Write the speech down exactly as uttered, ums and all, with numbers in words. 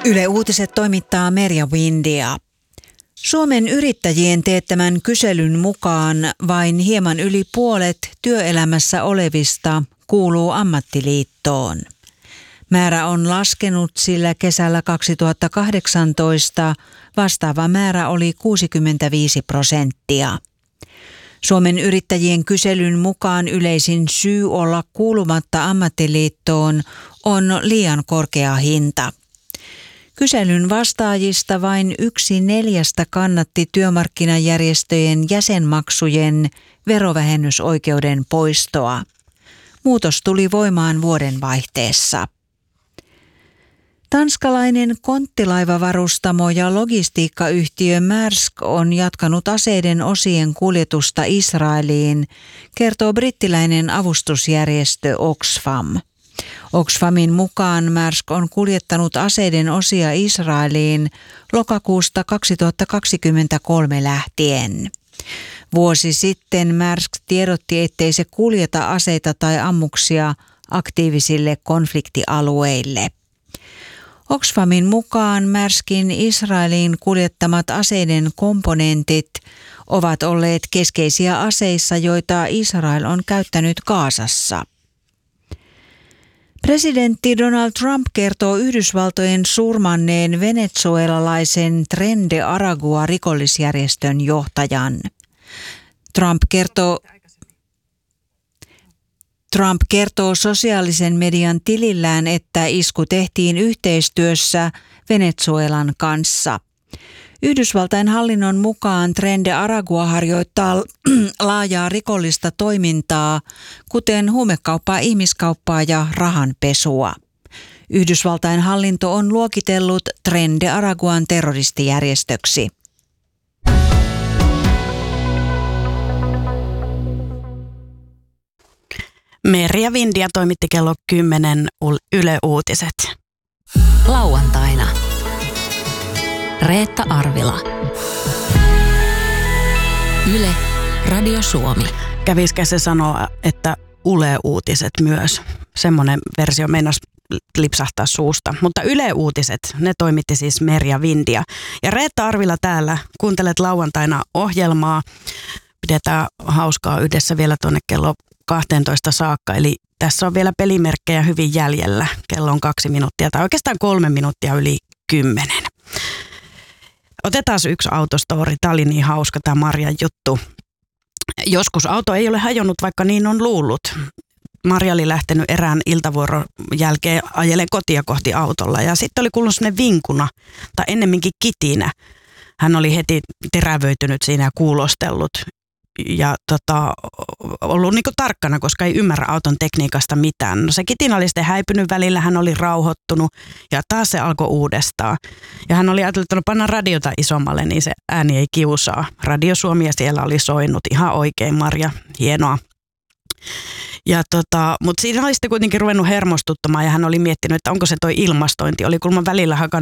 Yle Uutiset toimittaa Merja Windia. Suomen yrittäjien teettämän kyselyn mukaan vain hieman yli puolet työelämässä olevista kuuluu ammattiliittoon. Määrä on laskenut, sillä kesällä kaksituhattakahdeksantoista vastaava määrä oli kuusikymmentäviisi prosenttia. Suomen yrittäjien kyselyn mukaan yleisin syy olla kuulumatta ammattiliittoon on liian korkea hinta. Kyselyn vastaajista vain yksi neljästä kannatti työmarkkinajärjestöjen jäsenmaksujen verovähennysoikeuden poistoa. Muutos tuli voimaan vuodenvaihteessa. Tanskalainen konttilaivavarustamo ja logistiikkayhtiö Maersk on jatkanut aseiden osien kuljetusta Israeliin, kertoo brittiläinen avustusjärjestö Oxfam. Oxfamin mukaan Maersk on kuljettanut aseiden osia Israeliin lokakuusta kaksituhattakaksikymmentäkolme lähtien. Vuosi sitten Maersk tiedotti, ettei se kuljeta aseita tai ammuksia aktiivisille konfliktialueille. Oxfamin mukaan Maerskin Israeliin kuljettamat aseiden komponentit ovat olleet keskeisiä aseissa, joita Israel on käyttänyt Gazassa. Presidentti Donald Trump kertoo Yhdysvaltojen surmanneen venezuelalaisen Tren de Aragua rikollisjärjestön johtajan. Trump kertoo, Trump kertoo sosiaalisen median tilillään, että isku tehtiin yhteistyössä Venezuelan kanssa. Yhdysvaltain hallinnon mukaan Tren de Aragua harjoittaa laajaa rikollista toimintaa, kuten huumekauppaa, ihmiskauppaa ja rahanpesua. Yhdysvaltain hallinto on luokitellut Tren de Araguan terroristijärjestöksi. Merja Windia toimitti kello kymmenen Yle Uutiset. Lauantaina. Reetta Arvila. Yle, Radio Suomi. Kävisikö se sanoa, että Yle Uutiset myös? Semmoinen versio meinasi lipsahtaa suusta. Mutta Yle Uutiset, ne toimitti siis Merja Windia. Ja Reetta Arvila täällä, kuuntelet lauantaina ohjelmaa. Pidetään hauskaa yhdessä vielä tuonne kello kahteentoista saakka. Eli tässä on vielä pelimerkkejä hyvin jäljellä. Kello on kaksi minuuttia tai oikeastaan kolme minuuttia yli kymmenen. Otetaan yksi autostory. Tämä oli niin hauska tämä Marjan juttu. Joskus auto ei ole hajonnut, vaikka niin on luullut. Marja oli lähtenyt erään iltavuoron jälkeen ajelemaan kotia kohti autolla. Ja sitten oli kuullut sellainen vinkuna, tai ennemminkin kitinä. Hän oli heti terävöitynyt siinä ja kuulostellut. Ja tota, ollut niinku tarkkana, koska ei ymmärrä auton tekniikasta mitään. No se kitinä oli sitten häipynyt välillä, hän oli rauhoittunut ja taas se alkoi uudestaan. Ja hän oli ajatellut, että no panna radiota isommalle, niin se ääni ei kiusaa. Radio Suomi ja siellä oli soinut ihan oikein, Marja, hienoa. Ja tota, mutta siinä oli sitten kuitenkin ruvennut hermostuttamaan ja hän oli miettinyt, että onko se toi ilmastointi. Oli kulman välillä hakannut